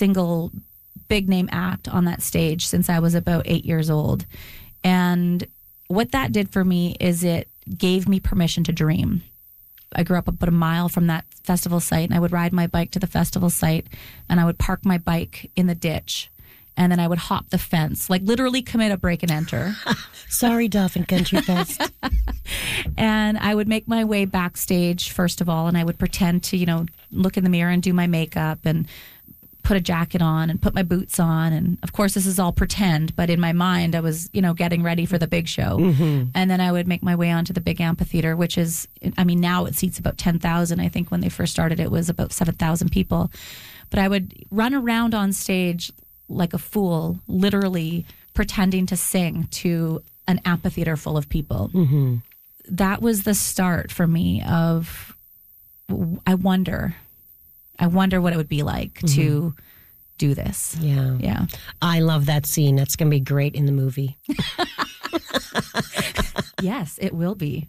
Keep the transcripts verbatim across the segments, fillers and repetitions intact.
single big name act on that stage since I was about eight years old. And what that did for me is it gave me permission to dream. I grew up about a mile from that festival site, and I would ride my bike to the festival site, and I would park my bike in the ditch, and then I would hop the fence, like literally commit a break and enter. Sorry, Dauphin Country Fest. And I would make my way backstage, first of all, and I would pretend to, you know, look in the mirror and do my makeup and put a jacket on and put my boots on. And of course, this is all pretend, but in my mind, I was, you know, getting ready for the big show. Mm-hmm. And then I would make my way onto the big amphitheater, which is, I mean, now it seats about ten thousand. I think when they first started, it was about seven thousand people. But I would run around on stage like a fool, literally pretending to sing to an amphitheater full of people. Mm-hmm. That was the start for me of, I wonder... I wonder what it would be like mm-hmm. to do this. Yeah. Yeah. I love that scene. That's going to be great in the movie. Yes, it will be.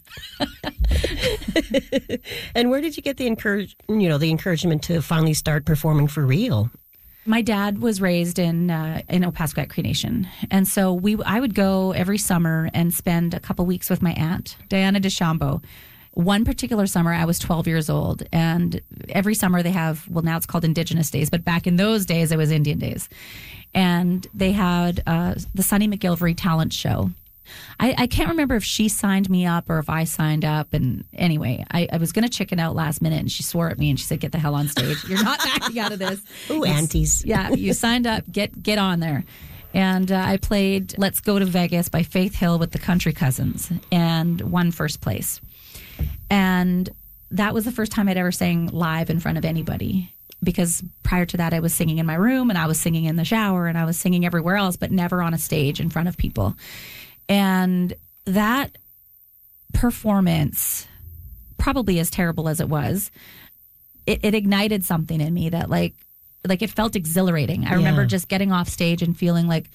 And where did you get the encourage, you know, the encouragement to finally start performing for real? My dad was raised in uh, in Opaskwayak Cree Nation, and so we I would go every summer and spend a couple weeks with my aunt, Diana DeChambeau. One particular summer, I was twelve years old, and every summer they have, well, now it's called Indigenous Days, but back in those days, it was Indian Days. And they had uh, the Sunny McGilvery talent show. I, I can't remember if she signed me up or if I signed up. And anyway, I, I was going to chicken out last minute, and she swore at me, and she said, get the hell on stage. You're not backing out of this. Ooh, aunties. Yeah, you signed up. Get, get on there. And uh, I played Let's Go to Vegas by Faith Hill with the Country Cousins and won first place. And that was the first time I'd ever sang live in front of anybody, because prior to that I was singing in my room, and I was singing in the shower, and I was singing everywhere else, but never on a stage in front of people. And that performance, probably as terrible as it was, it, it ignited something in me that like, like it felt exhilarating. I yeah. remember just getting off stage and feeling like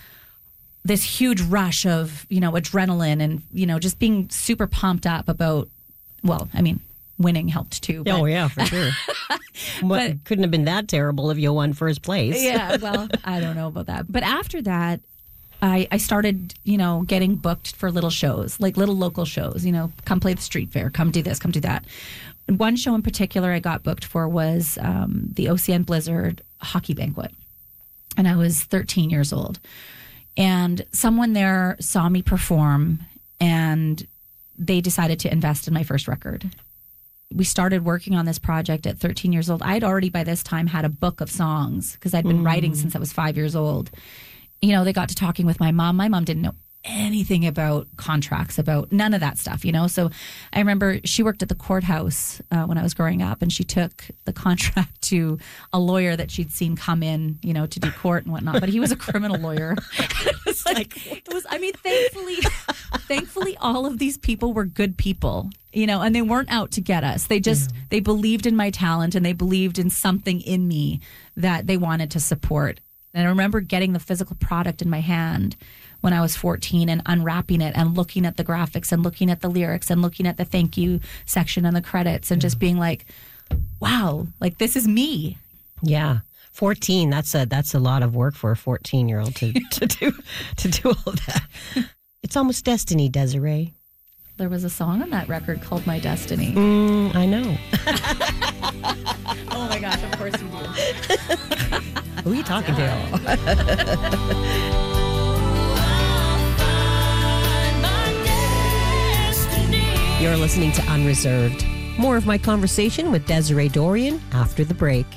this huge rush of, you know, adrenaline and, you know, just being super pumped up about, well, I mean, winning helped too. But. Oh, yeah, for sure. But it couldn't have been that terrible if you won first place. Yeah, well, I don't know about that. But after that, I, I started, you know, getting booked for little shows, like little local shows, you know, come play the street fair, come do this, come do that. One show in particular I got booked for was um, the O C N Blizzard Hockey Banquet. And I was thirteen years old. And someone there saw me perform, and they decided to invest in my first record. We started working on this project at thirteen years old. I'd already by this time had a book of songs because I'd been mm. writing since I was five years old. You know, they got to talking with my mom. My mom didn't know anything about contracts, about none of that stuff, you know. So I remember she worked at the courthouse uh, when I was growing up, and she took the contract to a lawyer that she'd seen come in, you know, to do court and whatnot. But he was a criminal lawyer. It was like, it was, I mean, thankfully, thankfully, all of these people were good people, you know, and they weren't out to get us. They just, yeah. they believed in my talent, and they believed in something in me that they wanted to support. And I remember getting the physical product in my hand when I was fourteen and unwrapping it and looking at the graphics and looking at the lyrics and looking at the thank you section and the credits and just being like, wow, like this is me. Yeah. fourteen, that's a that's a lot of work for a fourteen-year-old to, to do to do all that. It's almost destiny, Desiree. There was a song on that record called My Destiny. Mm, I know. Oh my gosh, of course you do. Who are you talking to? You're listening to Unreserved. More of my conversation with Desiree Dorion after the break.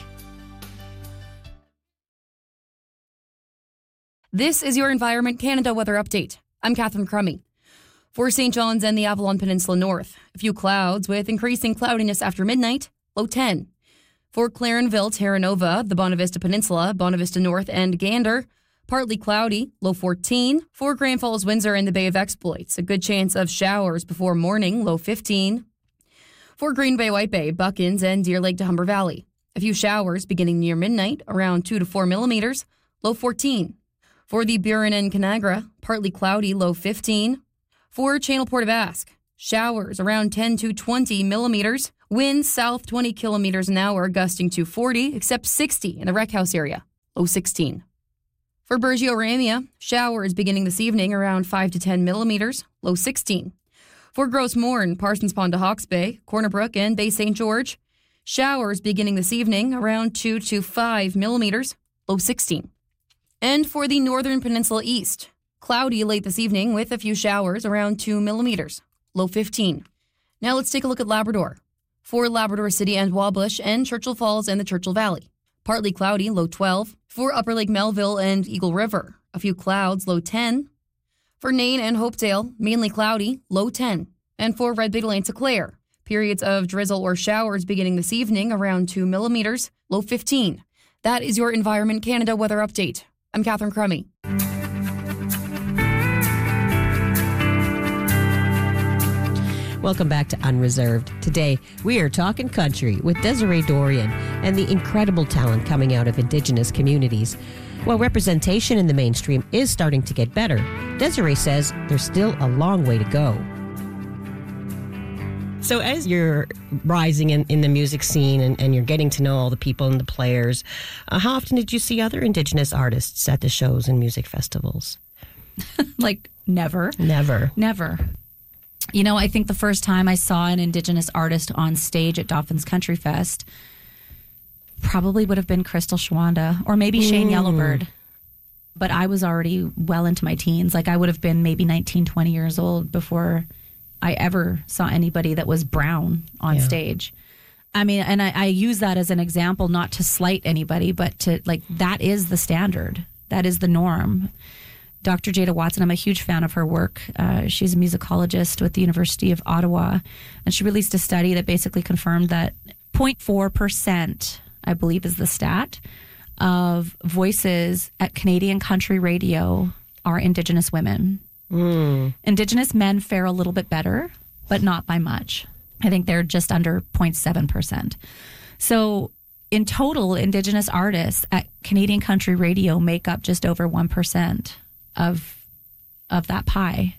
This is your Environment Canada weather update. I'm Catherine Crummy. For Saint John's and the Avalon Peninsula North, a few clouds with increasing cloudiness after midnight, low ten. For Clarenville, Terra Nova, the Bonavista Peninsula, Bonavista North, and Gander, partly cloudy, low fourteen. For Grand Falls, Windsor, and the Bay of Exploits, a good chance of showers before morning, low fifteen. For Green Bay, White Bay, Buckins, and Deer Lake to Humber Valley, a few showers beginning near midnight, around two to four millimeters, low fourteen. For the Burin and Canagra, partly cloudy, low fifteen. For Channel Port of Ask, showers around ten to twenty millimeters, winds south twenty kilometers an hour, gusting to forty, except sixty in the Wreck House area. low sixteen. For Bergio-Ramia, showers beginning this evening around five to ten millimeters, low sixteen. For Gross Mourne, Parsons Pond to Hawke's Bay, Corner Brook, and Bay Saint George, showers beginning this evening around two to five millimeters, low sixteen. And for the Northern Peninsula East, cloudy late this evening with a few showers around two millimeters, low fifteen. Now let's take a look at Labrador. For Labrador City and Wabush and Churchill Falls and the Churchill Valley, partly cloudy, low twelve. For Upper Lake Melville and Eagle River, a few clouds, low ten. For Nain and Hopedale, mainly cloudy, low ten. And for Red Bay to L'Anse Claire, periods of drizzle or showers beginning this evening around two millimeters, low fifteen. That is your Environment Canada weather update. I'm Catherine Crummy. Welcome back to Unreserved. Today, we are talking country with Desiree Dorian and the incredible talent coming out of Indigenous communities. While representation in the mainstream is starting to get better, Desiree says there's still a long way to go. So as you're rising in, in the music scene and, and you're getting to know all the people and the players, uh, how often did you see other Indigenous artists at the shows and music festivals? Like, never. Never. Never. You know, I think the first time I saw an Indigenous artist on stage at Dauphin's Country Fest probably would have been Crystal Shawanda or maybe Shane Mm. Yellowbird. But I was already well into my teens. Like, I would have been maybe nineteen, twenty years old before I ever saw anybody that was brown on Yeah. stage. I mean, and I, I use that as an example, not to slight anybody, but to, like, that is the standard. That is the norm. Doctor Jada Watson, I'm a huge fan of her work. Uh, she's a musicologist with the University of Ottawa, and she released a study that basically confirmed that zero point four percent, I believe is the stat, of voices at Canadian country radio are Indigenous women. Mm. Indigenous men fare a little bit better, but not by much. I think they're just under zero point seven percent. So in total, Indigenous artists at Canadian country radio make up just over one percent of of that pie.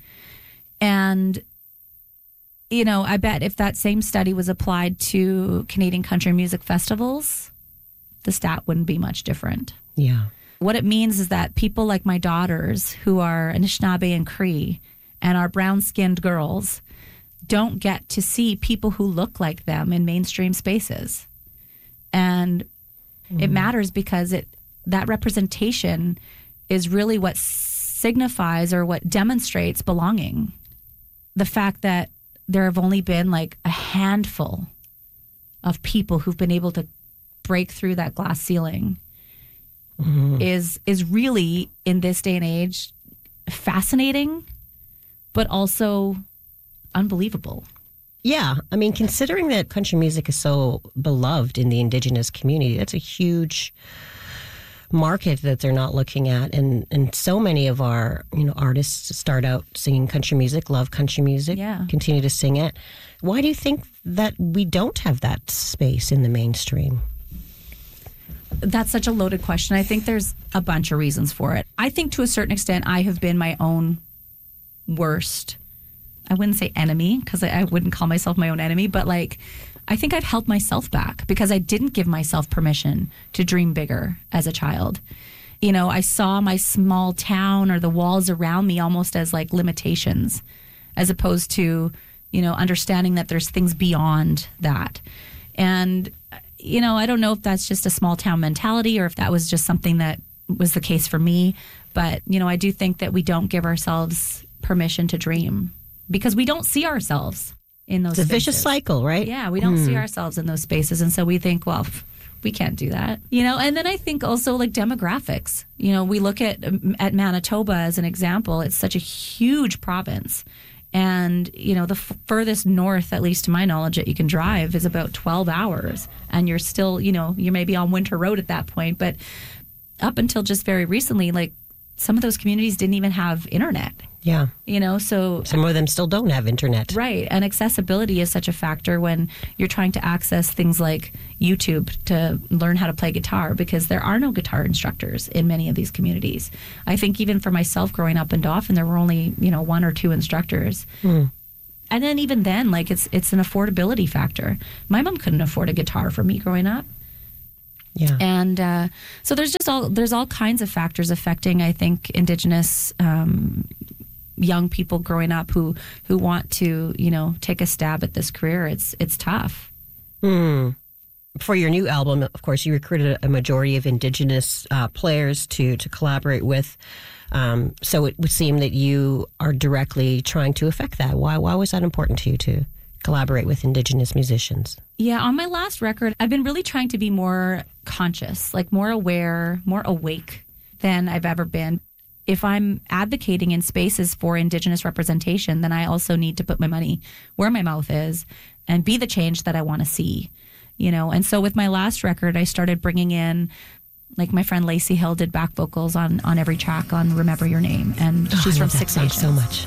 And, you know, I bet if that same study was applied to Canadian country music festivals, the stat wouldn't be much different. Yeah. What it means is that people like my daughters, who are Anishinaabe and Cree, and are brown-skinned girls, don't get to see people who look like them in mainstream spaces. And mm. it matters because it that representation is really what signifies or what demonstrates belonging. The fact that there have only been like a handful of people who've been able to break through that glass ceiling mm-hmm. is is really, in this day and age, fascinating, but also unbelievable. Yeah. I mean, considering that country music is so beloved in the Indigenous community, that's a huge market that they're not looking at. And, and so many of our, you know, artists start out singing country music, love country music, yeah. continue to sing it. Why do you think that we don't have that space in the mainstream? That's such a loaded question. I think there's a bunch of reasons for it. I think to a certain extent, I have been my own worst, I wouldn't say enemy, because I, I wouldn't call myself my own enemy, but like, I think I've held myself back because I didn't give myself permission to dream bigger as a child. You know, I saw my small town or the walls around me almost as like limitations, as opposed to, you know, understanding that there's things beyond that. And, you know, I don't know if that's just a small town mentality or if that was just something that was the case for me. But, you know, I do think that we don't give ourselves permission to dream because we don't see ourselves in those It's a spaces. vicious cycle, right? Yeah, we don't Hmm. see ourselves in those spaces. And so we think, well, pff, we can't do that. You know, and then I think also like demographics. You know, we look at at Manitoba as an example. It's such a huge province. And, you know, the f- furthest north, at least to my knowledge, that you can drive is about twelve hours. And you're still, you know, you may be on Winter Road at that point. But up until just very recently, like some of those communities didn't even have internet. Yeah. You know, so some of them still don't have internet. Right. And accessibility is such a factor when you're trying to access things like YouTube to learn how to play guitar, because there are no guitar instructors in many of these communities. I think even for myself growing up in Dauphin, there were only, you know, one or two instructors. Mm. And then even then, like it's it's an affordability factor. My mom couldn't afford a guitar for me growing up. Yeah. And uh, so there's just all there's all kinds of factors affecting, I think, Indigenous um, young people growing up who who want to, you know, take a stab at this career. It's it's tough. Hmm. For your new album, of course, you recruited a majority of Indigenous uh, players to to collaborate with. Um, so it would seem that you are directly trying to affect that. Why why was that important to you to collaborate with Indigenous musicians? Yeah, on my last record, I've been really trying to be more conscious, like more aware, more awake than I've ever been. If I'm advocating in spaces for Indigenous representation, then I also need to put my money where my mouth is and be the change that I want to see, you know. And so with my last record, I started bringing in, like my friend Lacey Hill did back vocals on, on every track on Remember Your Name, and Oh, she's I from love that Six song Nations. so much.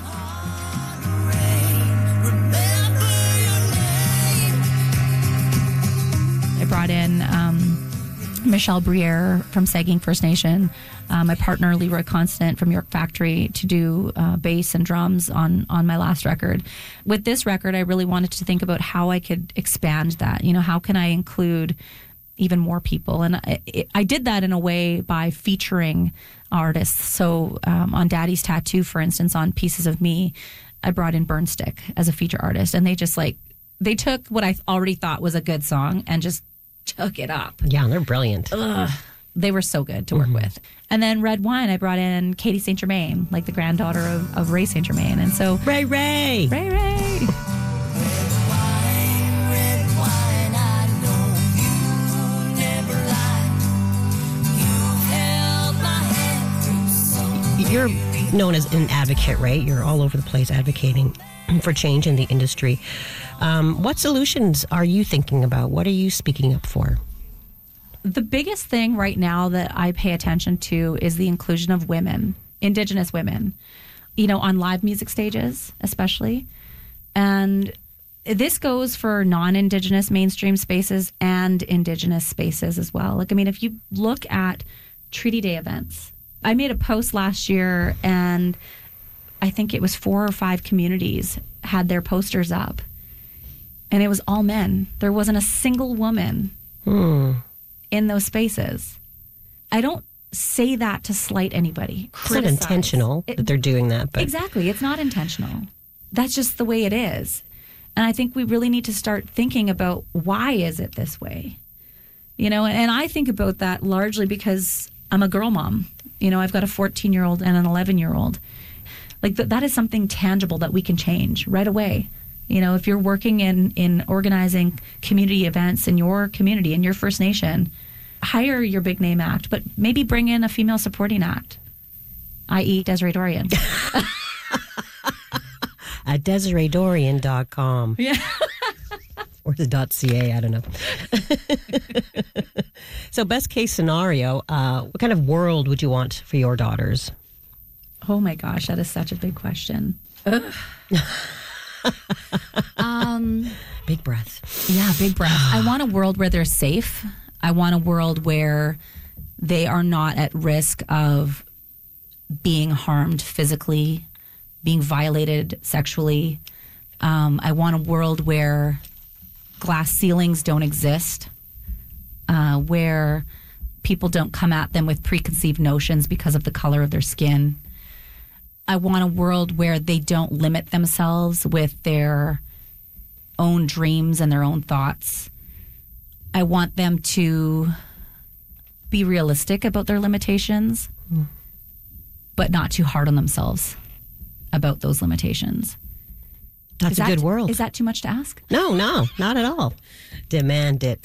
I brought in um, Michelle Briere from Sagging First Nation, uh, my partner Leroy Constant from York Factory to do uh, bass and drums on on my last record. With this record, I really wanted to think about how I could expand that. You know, how can I include even more people? And I, it, I did that in a way by featuring artists. So um, on Daddy's Tattoo, for instance, on Pieces of Me, I brought in Burnstick as a feature artist, and they just like they took what I already thought was a good song and just took it up. Yeah, they're brilliant. Ugh, they were so good to work Mm-hmm. with. And then Red Wine, I brought in Katie Saint Germain, like the granddaughter of, of Ray Saint Germain. And so Ray Ray! Ray Ray. You're known as an advocate, right? You're all over the place advocating for change in the industry. Um, what solutions are you thinking about? What are you speaking up for? The biggest thing right now that I pay attention to is the inclusion of women, Indigenous women, you know, on live music stages, especially. And this goes for non-Indigenous mainstream spaces and Indigenous spaces as well. Like, I mean, if you look at Treaty Day events, I made a post last year and I think it was four or five communities had their posters up. And it was all men. There wasn't a single woman Hmm. in those spaces. I don't say that to slight anybody. It's not criticize. intentional It- that they're doing that, but Exactly. It's not intentional. That's just the way it is. And I think we really need to start thinking about why is it this way? You know, and I think about that largely because I'm a girl mom. You know, I've got a fourteen-year-old and an eleven-year-old. Like th- that is something tangible that we can change right away. You know, if you're working in, in organizing community events in your community, in your First Nation, hire your big name act, but maybe bring in a female supporting act, that is. Desiree Dorian. at Desiree Dorian dot com. Yeah. Or the .ca, I don't know. So best case scenario, uh, what kind of world would you want for your daughters? Oh my gosh, that is such a big question. um, Big breath. yeah, big breath. I want a world where they're safe. I want a world where they are not at risk of being harmed physically, being violated sexually. Um, I want a world where glass ceilings don't exist, uh, where people don't come at them with preconceived notions because of the color of their skin. I want a world where they don't limit themselves with their own dreams and their own thoughts. I want them to be realistic about their limitations, mm. but not too hard on themselves about those limitations. That's is a that, good world. Is that too much to ask? No, no, not at all. Demand it.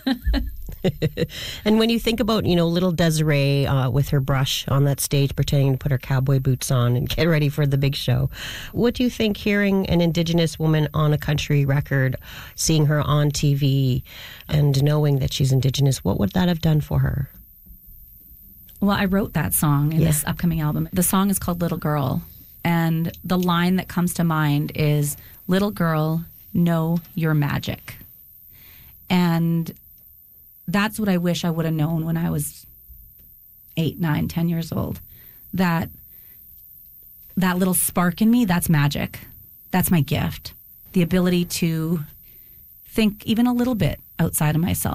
And when you think about, you know, little Desiree uh, with her brush on that stage pretending to put her cowboy boots on and get ready for the big show, what do you think hearing an Indigenous woman on a country record, seeing her on T V and knowing that she's Indigenous, what would that have done for her? Well, I wrote that song in Yeah. this upcoming album. The song is called Little Girl. And the line that comes to mind is, little girl, know your magic. And that's what I wish I would have known when I was eight, nine, ten years old. That that little spark in me, that's magic. That's my gift. The ability to think even a little bit outside of myself.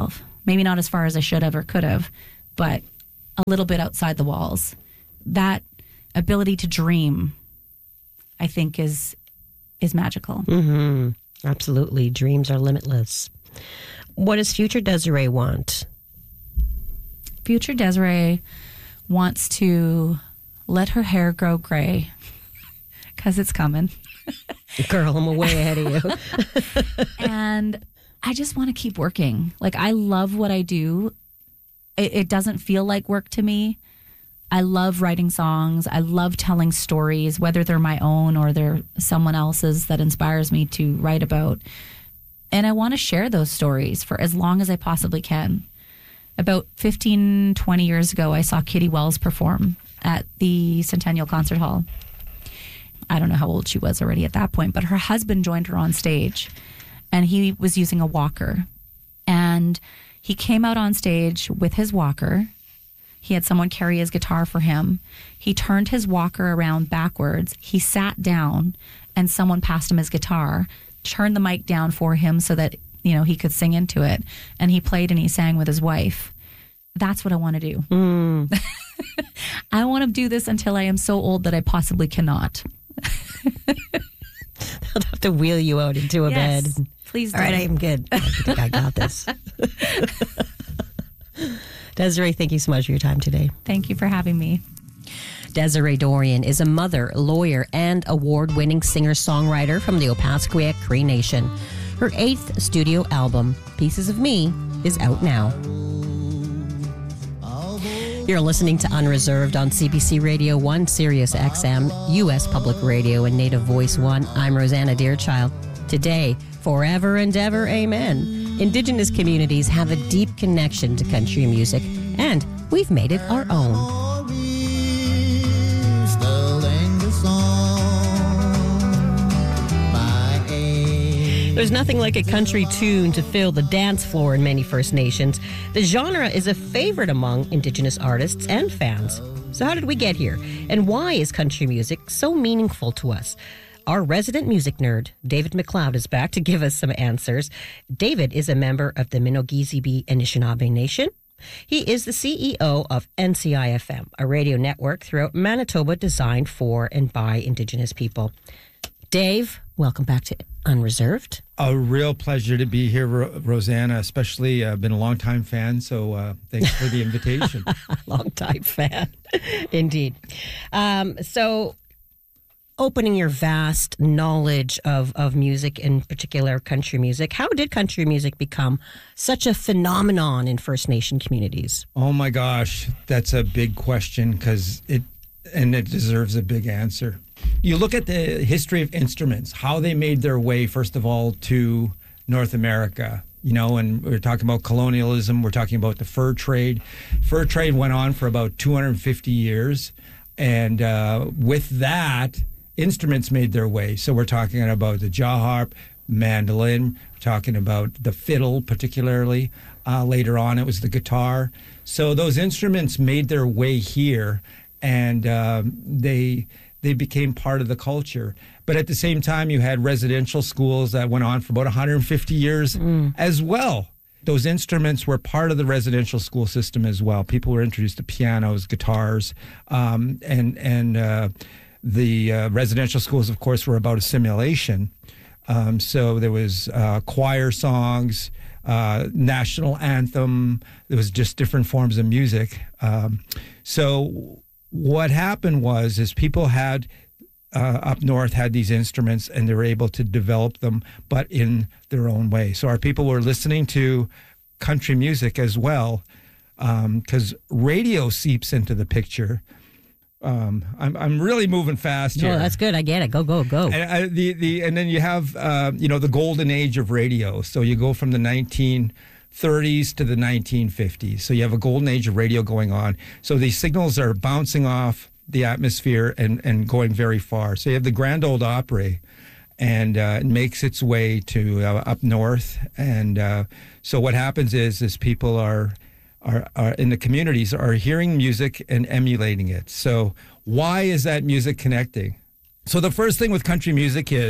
maybe not as far as I should have or could have, but a little bit outside the walls. That ability to dream, I think, is is magical. Mm-hmm. Absolutely. Dreams are limitless. What does future Desiree want? Future Desiree wants to let her hair grow gray because it's coming. Girl, I'm way ahead of you. And I just want to keep working. Like, I love what I do. It, it doesn't feel like work to me. I love writing songs. I love telling stories, whether they're my own or they're someone else's that inspires me to write about. And I want to share those stories for as long as I possibly can. About fifteen, twenty years ago, I saw Kitty Wells perform at the Centennial Concert Hall. I don't know how old she was already at that point, but her husband joined her on stage, and he was using a walker. And he came out on stage with his walker. He had someone carry his guitar for him. He turned his walker around backwards. He sat down, and someone passed him his guitar, turned the mic down for him so that, you know, he could sing into it. And he played and he sang with his wife. That's what I want to do. Mm. I want to do this until I am so old that I possibly cannot. They'll have to wheel you out into a Yes, bed. please do. All right, I am good. I think I got this. Desiree, thank you so much for your time today. Thank you for having me. Desiree Dorion is a mother, lawyer, and award-winning singer-songwriter from the Opaskwayak Cree Nation. Her eighth studio album, Pieces of Me, is out now. You're listening to Unreserved on C B C Radio one, Sirius X M, U S Public Radio, and Native Voice one. I'm Rosanna Deerchild. Today, forever and ever, amen. Indigenous communities have a deep connection to country music, and we've made it our own. There's nothing like a country tune to fill the dance floor in many First Nations. The genre is a favorite among Indigenous artists and fans. So how did we get here? And why is country music so meaningful to us? Our resident music nerd, David McLeod, is back to give us some answers. David is a member of the Minogizibi Anishinaabe Nation. He is the C E O of N C I F M, a radio network throughout Manitoba designed for and by Indigenous people. Dave, welcome back to Unreserved. A real pleasure to be here, Ro- Rosanna, especially uh, been a longtime fan, so uh, thanks for the invitation. Longtime fan, indeed. Um, so, opening your vast knowledge of, of music, in particular country music, how did country music become such a phenomenon in First Nation communities? Oh my gosh, that's a big question, because it, and it deserves a big answer. You look at the history of instruments, how they made their way, first of all, to North America. You know, and we're talking about colonialism, we're talking about the fur trade. Fur trade went on for about two hundred fifty years. And uh, with that, instruments made their way. So we're talking about the jaw harp, mandolin, we're talking about the fiddle particularly. Uh, later on, it was the guitar. So those instruments made their way here, and uh, they... they became part of the culture. But at the same time, you had residential schools that went on for about one hundred fifty years mm. as well. Those instruments were part of the residential school system as well. People were introduced to pianos, guitars, um, and and uh, the uh, residential schools, of course, were about assimilation. Um, so there was uh, choir songs, uh, national anthem. There was just different forms of music. Um, so what happened was, is people had uh, up north had these instruments, and they were able to develop them, but in their own way. So our people were listening to country music as well, because um, radio seeps into the picture. Um, I'm I'm really moving fast here. No, that's good. I get it. Go, go, go. And I, the the and then you have uh, you know the golden age of radio. So you go from the nineteen thirties to the nineteen fifties. So you have a golden age of radio going on. So these signals are bouncing off the atmosphere and, and going very far. So you have the Grand Ole Opry, and uh, it makes its way to uh, up north. And uh, so what happens is is people are, are are in the communities are hearing music and emulating it. So why is that music connecting? So the first thing with country music is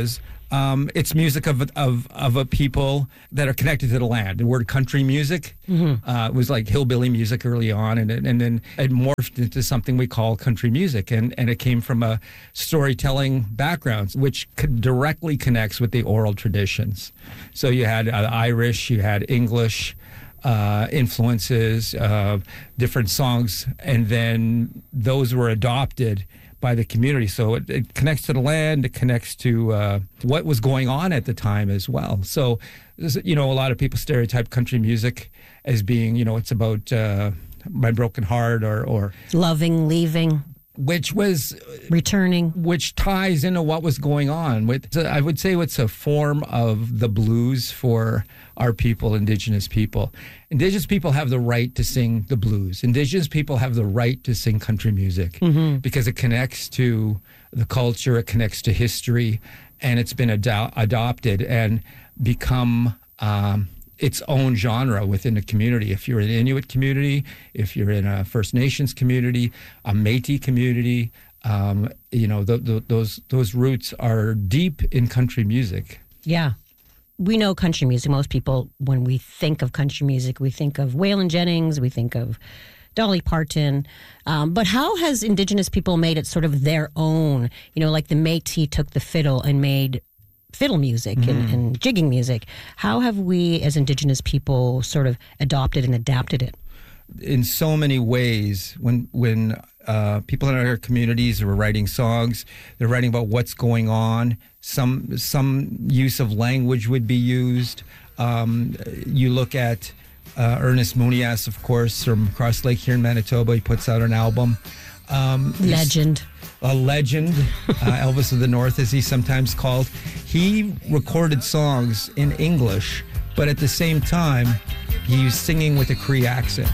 Um, it's music of of of a people that are connected to the land. The word country music mm-hmm. uh, was like hillbilly music early on, and it, and then it morphed into something we call country music, and and it came from a storytelling background, which directly connects with the oral traditions. So you had uh, Irish, you had English uh, influences, uh, different songs, and then those were adopted by the community. So it, it connects to the land, it connects to uh, what was going on at the time as well. So, you know, a lot of people stereotype country music as being, you know, it's about uh, my broken heart or, or... Loving, leaving. Which was... Returning. Which ties into what was going on. With, I would say it's a form of the blues for our people, Indigenous people. Indigenous people have the right to sing the blues. Indigenous people have the right to sing country music mm-hmm. because it connects to the culture, it connects to history, and it's been ado- adopted and become um, its own genre within the community. If you're in an Inuit community, if you're in a First Nations community, a Métis community, um, you know, th- th- those those roots are deep in country music. Yeah. We know country music. Most people, when we think of country music, we think of Waylon Jennings, we think of Dolly Parton. Um, but how has Indigenous people made it sort of their own? You know, like the Métis took the fiddle and made fiddle music mm. and, and jigging music. How have we, as Indigenous people, sort of adopted and adapted it? In so many ways, when when uh, people in our communities are writing songs, they're writing about what's going on. Some some use of language would be used. Um, you look at uh, Ernest Munias, of course, from Cross Lake here in Manitoba. He puts out an album. Um, legend. A legend, uh, Elvis of the North, as he's sometimes called. He recorded songs in English, but at the same time, he was singing with a Cree accent.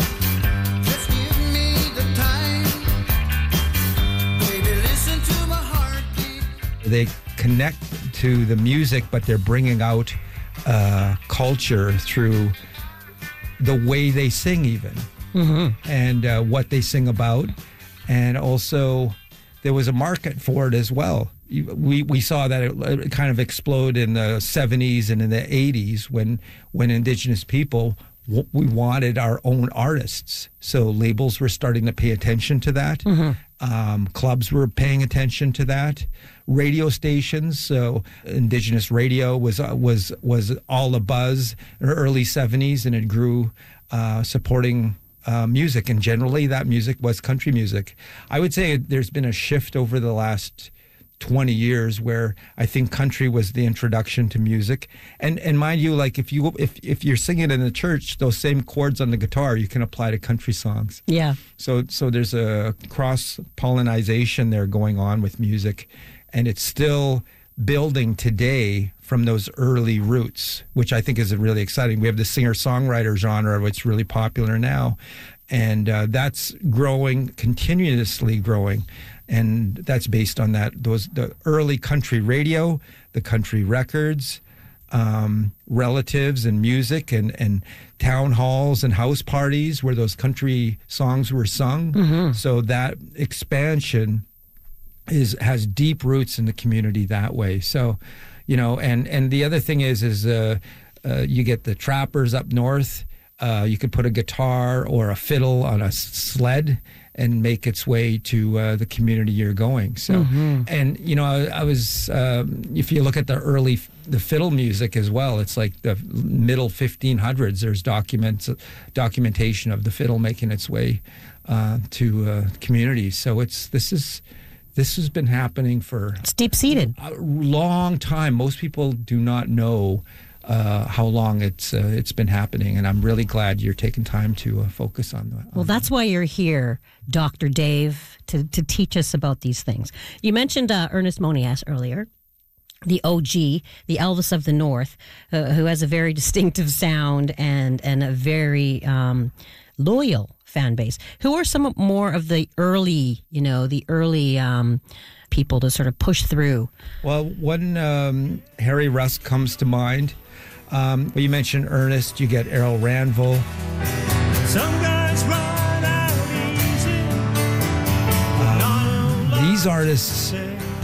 They connect to the music, but they're bringing out uh, culture through the way they sing even, mm-hmm. and uh, what they sing about. And also, there was a market for it as well. We we saw that it kind of explode in the seventies and in the eighties when when Indigenous people, we wanted our own artists. So labels were starting to pay attention to that. Mm-hmm. Um, clubs were paying attention to that. Radio stations, so Indigenous radio was uh, was was all a buzz in the early seventies, and it grew, uh, supporting uh, music. And generally, that music was country music. I would say there's been a shift over the last twenty years where I think country was the introduction to music. And and mind you, like if you if if you're singing in the church, those same chords on the guitar you can apply to country songs. Yeah. So so there's a cross pollination there going on with music, and it's still building today from those early roots, which I think is really exciting. We have the singer-songwriter genre, which is really popular now, and uh, that's growing, continuously growing. And that's based on that those the early country radio, the country records, um, relatives and music, and, and town halls and house parties where those country songs were sung. Mm-hmm. So that expansion is has deep roots in the community that way. So, you know, and, and the other thing is is uh, uh, you get the trappers up north. Uh, you could put a guitar or a fiddle on a sled and make its way to uh, the community you're going. So, mm-hmm. and you know, I, I was. Um, if you look at the early the fiddle music as well, it's like the middle fifteen hundreds. There's documents documentation of the fiddle making its way uh, to uh, communities. So it's this is. This has been happening for it's deep-seated. A long time. Most people do not know uh, how long it's uh, it's been happening, and I'm really glad you're taking time to uh, focus on that. Well, that's why you're here, Doctor Dave, to, to teach us about these things. You mentioned uh, Ernest Munias earlier, the O G, the Elvis of the North, uh, who has a very distinctive sound and, and a very um, loyal fan base. Who are some more of the early, you know, the early um, people to sort of push through? Well, one um, Harry Rusk comes to mind. Um, well, you mentioned Ernest. You get Errol Ranville. Some guys run out easy. Um, these artists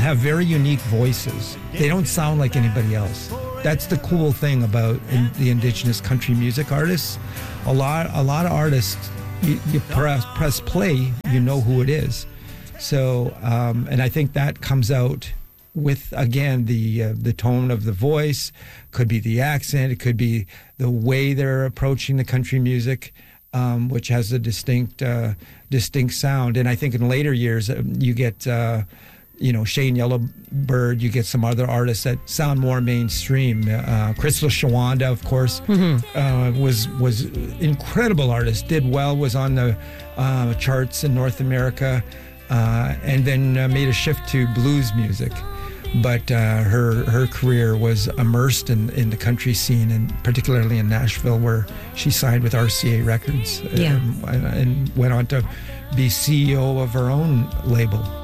have very unique voices. They don't sound like anybody else. That's the cool thing about in, the Indigenous country music artists. A lot, a lot of artists, you, you press, press play, you know who it is. So, um, and I think that comes out with, again, the uh, the tone of the voice, could be the accent, it could be the way they're approaching the country music, um, which has a distinct uh, distinct sound. And I think in later years, uh, you get, uh, you know, Shane Yellowbird, you get some other artists that sound more mainstream. Uh, Crystal Shawanda, of course, mm-hmm. uh, was was incredible artist, did well, was on the uh, charts in North America. Uh, and then uh, made a shift to blues music. But uh, her her career was immersed in, in the country scene, and particularly in Nashville, where she signed with R C A Records, yeah. and, and went on to be C E O of her own label.